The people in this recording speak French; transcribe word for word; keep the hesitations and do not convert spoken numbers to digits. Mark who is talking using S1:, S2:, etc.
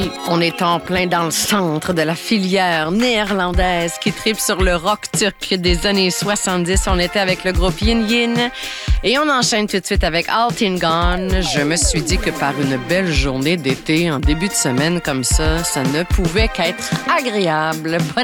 S1: On est en plein dans le centre de la filière néerlandaise qui tripe sur le rock turc des années soixante-dix. On était avec le groupe Yin Yin et on enchaîne tout de suite avec Altingon. Je me suis dit que par une belle journée d'été en début de semaine comme ça, ça ne pouvait qu'être agréable. Bonne